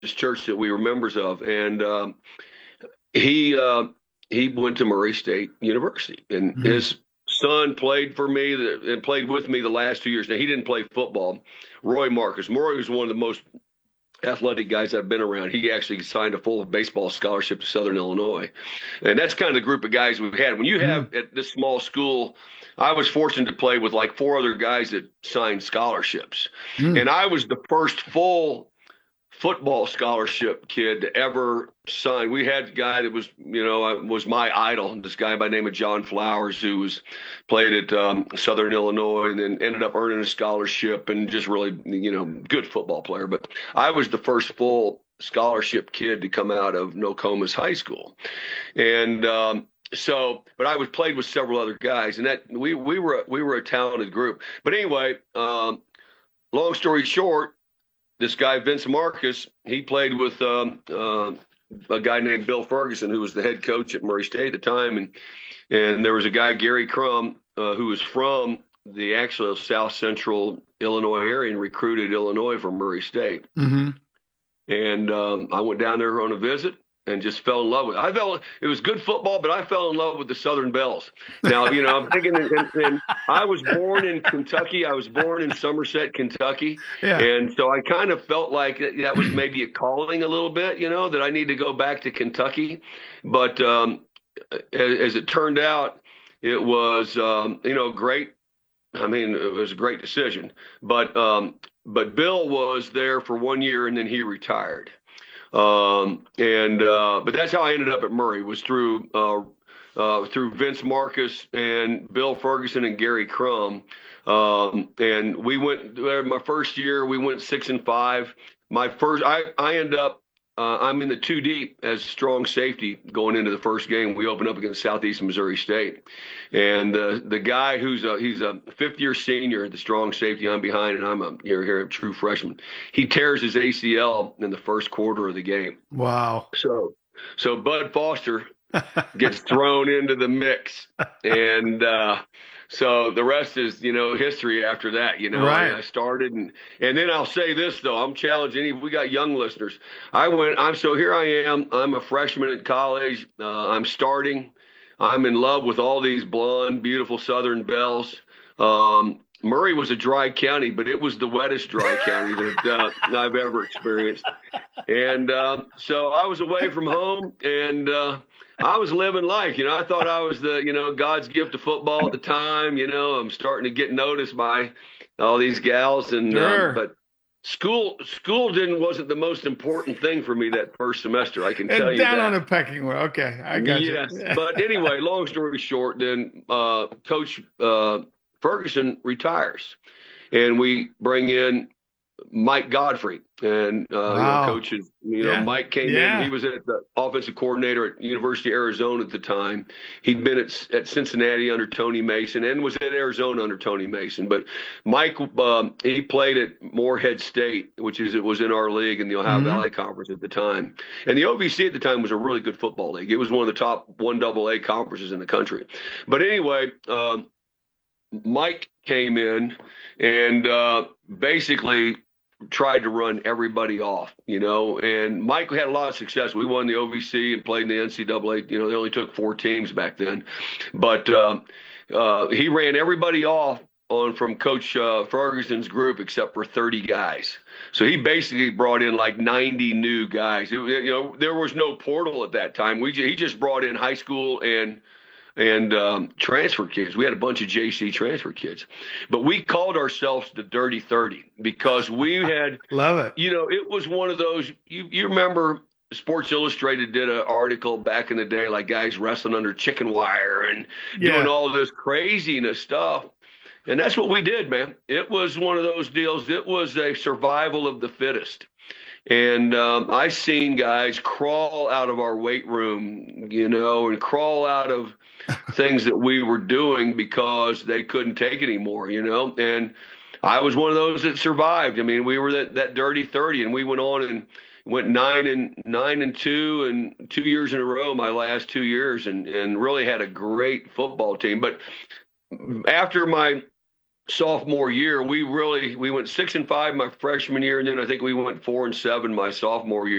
church that we were members of, and he he went to Murray State University, and Mm. his son played for me and played with me the last 2 years. Now he didn't play football. Roy Marcus. Roy was one of the most athletic guys I've been around. He actually signed a full baseball scholarship to Southern Illinois. And that's kind of the group of guys we've had. When you Mm. have at this small school, I was fortunate to play with like four other guys that signed scholarships. Mm. And I was the first full football scholarship kid to ever sign. We had a guy that was, was my idol, this guy by the name of John Flowers, who was played at Southern Illinois and then ended up earning a scholarship and just really, good football player. But I was the first full scholarship kid to come out of Nokomis High School. And but I was played with several other guys, and that we were a talented group. But anyway, long story short, this guy Vince Marcus, he played with a guy named Bill Ferguson, who was the head coach at Murray State at the time, and there was a guy Gary Crum who was from the actual South Central Illinois area and recruited Illinois from Murray State. Mm-hmm. And I went down there on a visit and just fell in love with it. It was good football, but I fell in love with the Southern Belles. Now, I'm thinking, and I was born in Kentucky. I was born in Somerset, Kentucky. Yeah. And so I kind of felt like that was maybe a calling a little bit, that I need to go back to Kentucky. But as it turned out, it was, great. I mean, it was a great decision. But Bill was there for 1 year and then he retired. But that's how I ended up at Murray, was through Vince Marcus and Bill Ferguson and Gary Crum. And we went there my first year, we went 6-5. I end up, I'm in the two deep as strong safety going into the first game. We open up against Southeast Missouri State, and the guy he's a fifth-year senior, the strong safety. I'm behind, and I'm a true freshman. He tears his ACL in the first quarter of the game. Wow. So Bud Foster gets thrown into the mix, and so the rest is, history after that. Right. I started, and then I'll say this though, I'm challenging. We got young listeners. So here I am. I'm a freshman at college. I'm starting. I'm in love with all these blonde, beautiful Southern belles. Murray was a dry county, but it was the wettest dry county that I've ever experienced. And so I was away from home, and I was living life. I thought I was God's gift to football at the time. I'm starting to get noticed by all these gals, and Sure. but school wasn't the most important thing for me that first semester. I can tell And you down that. on the pecking order. Okay, I got you. Yes, but anyway, long story short, then Coach Ferguson retires, and we bring in Mike Godfrey, and Wow. coaches. Yeah. Mike came Yeah. in. He was the offensive coordinator at University of Arizona at the time. He'd been at Cincinnati under Tony Mason and was at Arizona under Tony Mason. But Mike, he played at Morehead State, it was in our league in the Ohio Mhm. Valley Conference at the time. And the OVC at the time was a really good football league. It was one of the top 1AA conferences in the country. But anyway, Mike came in and basically tried to run everybody off, and Mike had a lot of success. We won the OVC and played in the NCAA. They only took 4 teams back then, but he ran everybody off from Coach Ferguson's group except for 30 guys. So he basically brought in like 90 new guys. There was no portal at that time. He just brought in high school and transfer kids. We had a bunch of JC transfer kids, but we called ourselves the Dirty 30 because we had, Love it. it was one of those, you remember Sports Illustrated did an article back in the day, like guys wrestling under chicken wire and doing all this craziness stuff. And that's what we did, man. It was one of those deals. It was a survival of the fittest. And I seen guys crawl out of our weight room, and crawl out of things that we were doing because they couldn't take it anymore, And I was one of those that survived. I mean, we were that Dirty 30, and we went on and went 9-2 and 2 years in a row, my last 2 years, and really had a great football team. But after my sophomore year, we went 6-5 my freshman year, and then I think we went 4-7 my sophomore year.